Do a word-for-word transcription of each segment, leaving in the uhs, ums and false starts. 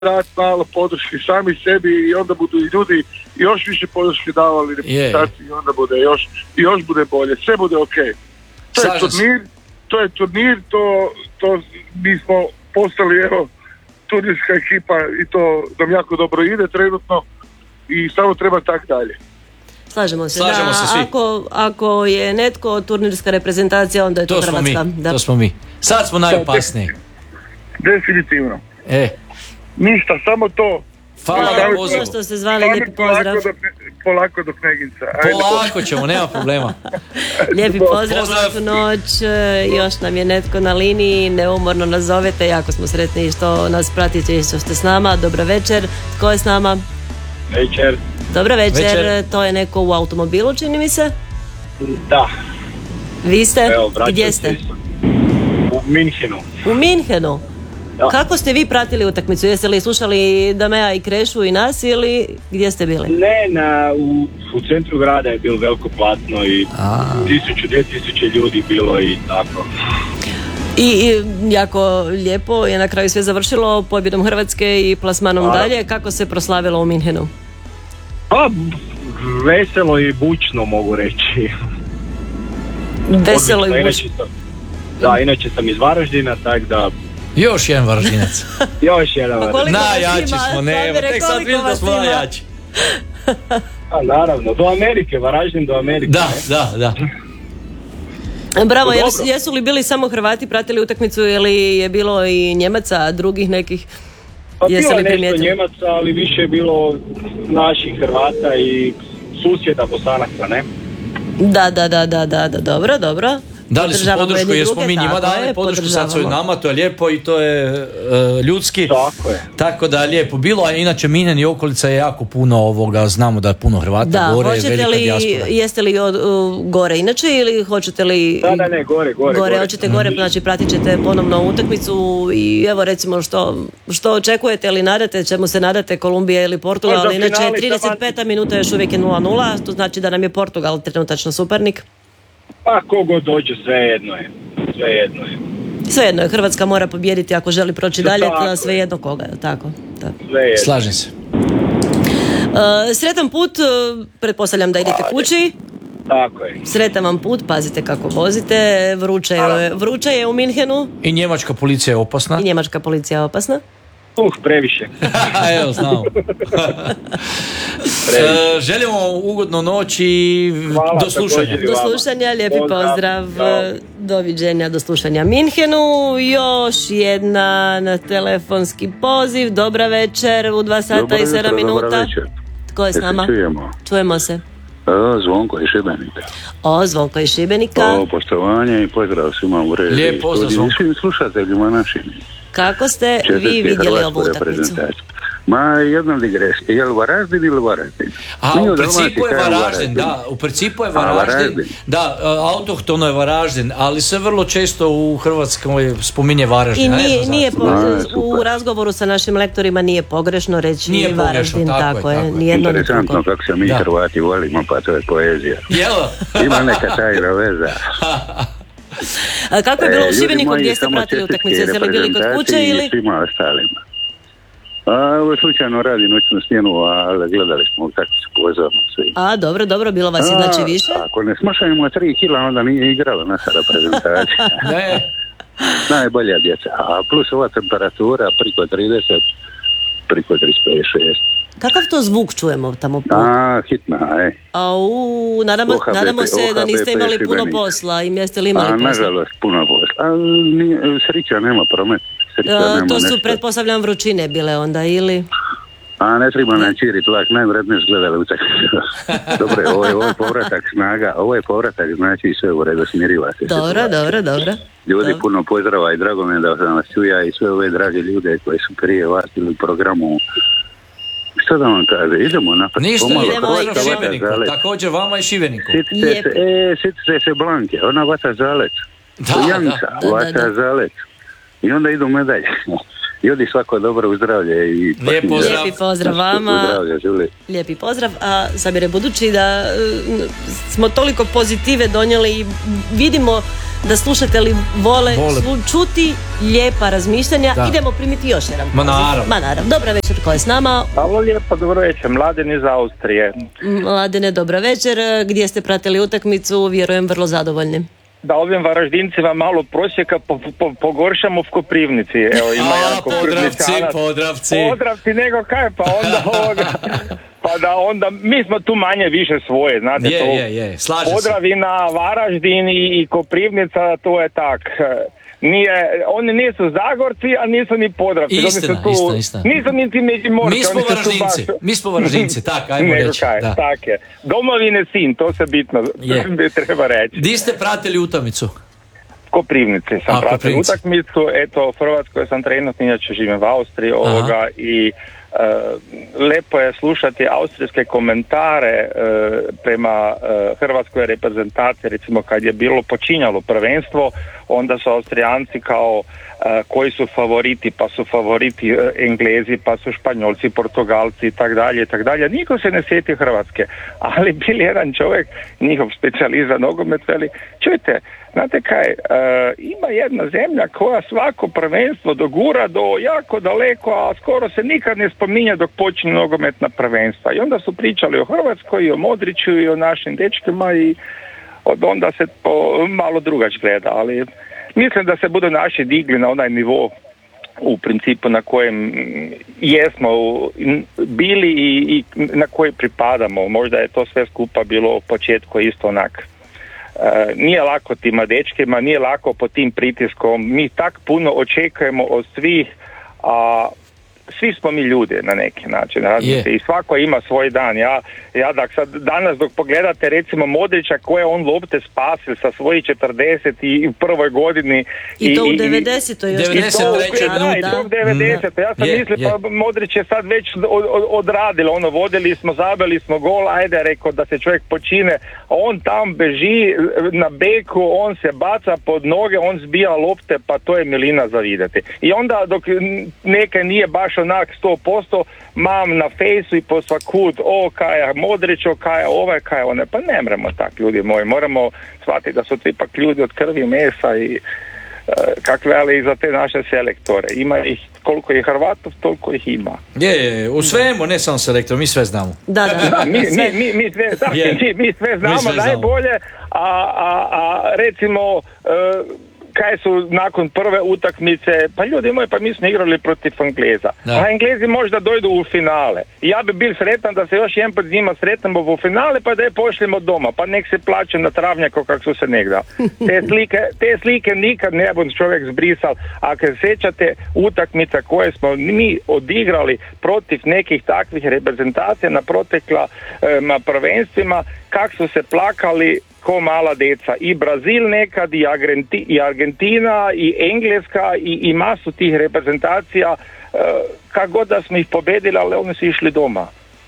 dati malo podrške sami sebi i onda budu i ljudi još više podrške davali reprezentaciji i onda bude još, još bude bolje, sve bude ok. To je turnir, to je turnir, to, to mi smo postali evo turnirska ekipa i to nam jako dobro ide trenutno i samo treba tak dalje. Slažemo se, Slažemo da, se svi. Ako, ako je netko turnirska reprezentacija, onda je to, to Hrvatska. Smo mi, da. To smo mi. Sad smo najopasniji. Definitivno. E. Ništa, samo to. Hvala na pozivu. Što ste zvali, lijepi pozdrav. Polako do, polako do Kneginca. Polako ćemo, nema problema. Lijepi pozdrav, laku noć. Još nam je netko na liniji, neumorno nas zovete, jako smo sretni što nas pratite i što ste s nama. Dobro večer, tko je s nama? Večer. Dobro večer, Večer. To je neko u automobilu, čini mi se? Da. Vi ste? Evo, Gdje ste? U Minhenu. U Minhenu? Da. Kako ste vi pratili utakmicu? Jeste li slušali Damea i Krešu i nas ili gdje ste bili? Ne, na, u, u centru grada je bilo veliko platno i A. tisuću, dvije tisuće ljudi bilo i tako. I, I jako lijepo je na kraju sve završilo pobjedom Hrvatske i plasmanom A. dalje. Kako se proslavilo u Minhenu? Pa, veselo i bučno mogu reći. Veselo Odlično, i inače bučno. sam- Da, inače sam iz Varaždina, tako da Još jedan Varaždinac. još jedan Pa Varaždin. koliko vas Najjači ima, smo, nema. Sabire, Tek sad koliko vidim da vas smo ima? najjači. A, naravno, do Amerike, Varaždin do Amerike. Da, ne? da, da. Bravo, Dobro. jesu, jesu li bili samo Hrvati pratili utakmicu ili je bilo i Njemaca, drugih nekih? Pa Jeste bilo li je nešto primijetili? Njemaca, ali više je bilo naših Hrvata i susjeda Bosanaca, ne? Da, da, da, da, da, da, dobro, dobro. Dali su Podržavamo podršku jedni jer smo druge, mi njima tako dali je, podršku, sad su i podržavamo. nama, to je lijepo i to je e, ljudski. Tako je. Tako da je lijepo bilo, a inače Minhen i okolica je jako puno ovoga, znamo da je puno Hrvata Da, gore, hoćete velika li, dijaspora. jeste li od, u, gore inače ili hoćete li... Da, da, ne, gore, gore. Gore, hoćete gore, znači pratit ćete ponovno utakmicu i evo recimo što, što očekujete ili nadate, čemu se nadate, Kolumbija ili Portugal, Pa za inače finale trideset peta minuta još uvijek je nula nula, to znači da nam je Portugal trenutačno suparnik. Pa kogod dođe, sve jedno je. Sve jedno je. Svejedno je, Hrvatska mora pobijediti ako želi proći dalje, Tako je. svejedno koga, je tako? Da. Sve jedno. Slažem se. Uh, sretan put, uh, pretpostavljam da idete kući. Tako je. Sretan vam put, pazite kako vozite, vruće je, vruće je u Minhenu I njemačka policija je opasna. i njemačka policija je opasna. Uh, previše. Evo, znamo. e, želimo ugodnu noć i Hvala, do slušanja. također. Do vama. slušanja, lijepi Pozdrav. pozdrav, Ćao. doviđenja, do slušanja Minhenu. Još jedna na telefonski poziv, dobra večer, u dva sata i sedam minuta. Tko je s nama? Čujemo. Čujemo se. A, Zvonko iz Šibenika. O, Zvonko iz Šibenika. O, poštovanje i pozdrav svima u redu. Lijep pozdrav, Zvonko. Svim slušateljima našim. Kako ste vi Čestitke vidjeli Hrvatsku ovu utakmicu? reprezentaciju. Ma, jedna digresija. Je li Varaždin ili Varaždin? A Mi u Dalmaciji principu je kažemo Varaždin, da, u principu je A, Varaždin, Varaždin. da, e, autohtono je Varaždin, ali se vrlo često u Hrvatskoj spominje Varaždin. I a ne nije, znam nije zašto. po, A, u super. razgovoru sa našim lektorima nije pogrešno reći Nije pogrešno, Varaždin, tako tako je, je, tako je. nijedno ni Interesantno drugo. kako se mi Da. Hrvati volimo, pa to je poezija. Jel? Ima neka tajna veza. A kako je bilo E, u ljudi Šibeniku, moji, gdje ste samo pratili čestitke utakmice? Jeste li bili kod kuće reprezentaciji ili? i svima ostalima. A, ovo slučajno radi noćnu smjenu, ali gledali smo tako se pozorno svi. A, dobro, dobro, bilo vas je A, znači više? Ako ne smašajmo tri kila, onda nije igrala naša reprezentacija. Ne. Najbolja djeca. A plus ova temperatura priko trideset, priko trideset pet šest. Kakav to zvuk čujemo tamo? A, hitna, ej. Au, nadamo, O H B P, nadamo se da niste O H B P imali puno Šibenik. posla i jeste li imali A, posla? nažalost, puno posla. A, nije, sreća nema promet. Sreća A, nema to su, nešto. pretpostavljam, vrućine bile onda, ili? A ne treba nam čiri tlak, najvrednije su gledali utakmicu. Dobro, ovo je, ovo je povratak snaga, ovo je povratak, znači sve u redu, smiriva se. Dobro, situacija. dobro, dobro. Ljudi, Dobro. puno pozdrava i drago mi je da sam vas čuja i sve ove drage ljude koji su prije vas ili u programu. Što da vam kaže, idemo napred. Ništa, pomalo, idemo Hrvatska i vata Šibeniku, zalet. također vama i Šibeniku. Sjetite Lijepo. se, e, sjetite se Blanke, ona vata zalet. Da, Janca, da, da, vata da. zalet. I onda idu medalje. Jodi, svako dobro, u zdravlje. I Lijep pozdrav. Lijepi pozdrav vama. Lijepi pozdrav. A Sabire, budući da uh, smo toliko pozitive donijeli i vidimo da slušatelji vole, vole. čuti lijepa razmišljanja, da. Idemo primiti još jedan poziv. Ma naravno. Ma naravno. Dobra večer, ko je s nama? Hvala lijepo, dobro večer. Mladen iz Austrije. Mladene, dobra večer. Gdje ste pratili utakmicu? Vjerujem vrlo zadovoljni. Da ovim Varaždincima malo prosjeka po, po, pogoršamo v Koprivnici. Evo, ima A, podravci, podravci. Podravci, nego kaj, pa onda ovoga... Pa da onda, mi smo tu manje više svoje, znate, je, to je, je. Slažem Podravina, Varaždin i, i Koprivnica, to je tak. Nije, oni nisu Zagorci, a nisu ni Podravci. Istina, tu, istina, istina. Nisu niti Međimorci. Mi smo Varaždinci, baš... mi smo Varaždinci, tak, ajmo reći. Kaj, da. Tak je. Domovine sin, to se bitno bi treba reći. Di ste pratili utakmicu? Koprivnici sam pratio utakmicu, eto u Hrvatskoj sam trenutno, inače živim u Austriji ovoga i Uh, lepo je slušati austrijske komentare uh, prema uh, hrvatskoj reprezentaciji, recimo kad je bilo počinjalo prvenstvo, onda su Austrijanci kao uh, koji su favoriti, pa su favoriti uh, Englezi, pa su Španjolci, Portugalci i tak dalje i tak dalje. Niko se ne sjeti Hrvatske, ali bil jedan čovjek, njihov specijalist za nogomet, veli, čujte, znate kaj, e, ima jedna zemlja koja svako prvenstvo dogura do jako daleko, a skoro se nikad ne spominje dok počinje nogometna prvenstva. I onda su pričali o Hrvatskoj i o Modriću i o našim dečkima i od onda se po, malo drugač gleda, ali mislim da se budu naši digli na onaj nivo u principu na kojem jesmo bili i, i na koji pripadamo. Možda je to sve skupa bilo u početku isto onak. Uh, nije lako tima dečkima, nije lako pod tim pritiskom, mi tak puno očekujemo od svih, a svi smo mi ljudi na neki način, razumijete, yeah. I svako ima svoj dan. Ja, ja dak sad danas dok pogledate recimo Modrića koje on lopte spasil sa svojih četrdeset i u prvoj godini i to u devedesetoj još devedeset treće da, i to u devedesetoj Ja sam yeah, mislio yeah. pa Modrić je sad već od, od, odradilo, ono vodili smo, zabili smo gol, ajde rekao da se čovjek počine, a on tam beži na beku, on se baca pod noge, on zbija lopte, pa to je milina za vidjeti. I onda dok neke nije baš onak sto posto mam na fejsu i po svakut, o kaj je Modrić, o kaj je ovaj, kaj je one, pa ne mremo tak ljudi moji, moramo shvatiti da su to ipak ljudi od krvi, mesa i uh, kak veli i za te naše selektore, ima ih koliko je Hrvatov, toliko ih ima. Je, je, u svemu, ne samo selektor, mi sve znamo. Da, da, da mi, mi, mi, mi, sve, da, mi, mi sve znamo mi sve najbolje, a, a, a recimo uh, kaj su nakon prve utakmice, pa ljudi moji, pa mi smo igrali protiv Engleza. Da. A Englezi možda dojdu u finale. I ja bi bil sretan da se još jedan put njima sretnemo u finale, pa da je pošljemo doma, pa nek se plaće na travnjaku kak su se negda. Te slike, te slike nikad ne bom čovjek zbrisal. Ako se sjećate utakmica koje smo mi odigrali protiv nekih takvih reprezentacija na protekla na prvenstvima, kak su se plakali ko mala deca. I Brazil nekad, i, Argenti, i Argentina, i Engleska, i, i masu tih reprezentacija, uh, kako god da smo ih pobedili, ali oni su išli doma.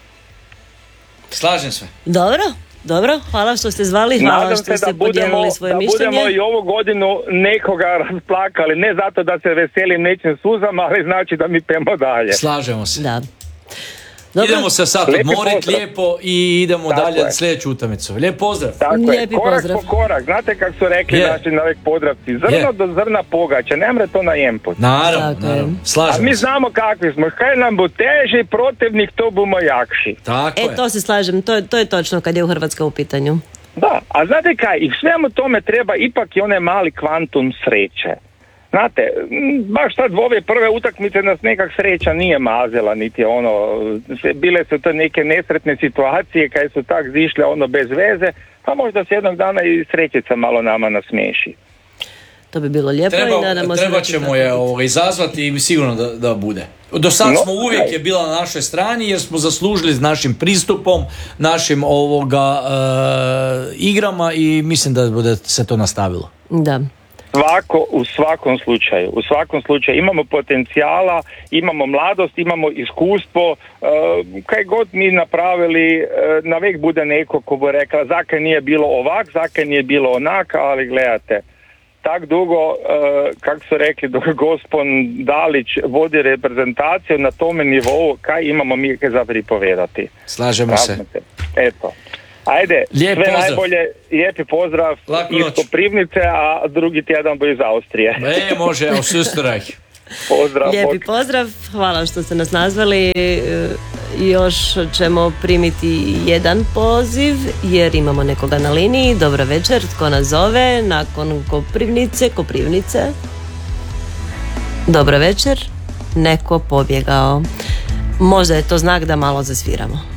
Slažem se. Dobro, dobro, hvala što ste zvali, hvala Nadam što ste da podijelili budemo, svoje da mišljenje. Da budemo i ovu godinu nekoga rasplakali, ne zato da se veselim nečim suzama, ali znači da mi pemo dalje. Slažemo se. Da. Dobro. Idemo se sad odmoriti lijepo i idemo tako dalje je. Sljedeću utakmicu. Lijep pozdrav. Tako Lijepi je, korak pozdrav. po korak. Znate kako su rekli je. naši navek Podravci, zrno je. do zrna pogača, ne mre to na jem put. Naravno, naravno. Slažemo A mi se. znamo kakvi smo, kaj nam bu teži, protivnik to bumo jakši. Tako e, je. to se slažem, to, to je točno kad je u Hrvatska u pitanju. Da, a znate kaj, i svemu tome treba ipak i onaj mali kvantum sreće. Znate, baš sad u ove prve utakmice nas nekak sreća nije mazila, niti ono, bile su to neke nesretne situacije kad su tak zišle ono bez veze, pa možda se jednog dana i srećica malo nama nasmiješi. To bi bilo lijepo. Treba, i nadamo treba se ćemo je ovoga izazvati i sigurno da, da bude. Do sad no, smo uvijek je bila na našoj strani jer smo zaslužili s našim pristupom, našim ovoga e, igrama i mislim da bude se to nastavilo. Da. Svako, u svakom slučaju, u svakom slučaju imamo potencijala, imamo mladost, imamo iskustvo, uh, kaj god mi napravili, uh, navek bude neko ko bo rekla zakaj nije bilo ovak, zakaj nije bilo onak, ali gledajte, tak dugo, uh, kako su rekli, dok gospon Dalić vodi reprezentaciju na tome nivou, kaj imamo mi za pripovedati. Slažemo se. Eto. Ajde, Lijep sve pozdrav. najbolje, lijepi pozdrav iz Koprivnice, a drugi tjedan bo iz Austrije. E, može, u Susteraj. Pozdrav. Lijepi pozdrav, hvala što ste nas nazvali. Još ćemo primiti jedan poziv jer imamo nekoga na liniji. Dobro večer, tko nas zove nakon Koprivnice, Koprivnice? Dobro večer, neko pobjegao. Možda je to znak da malo zasviramo.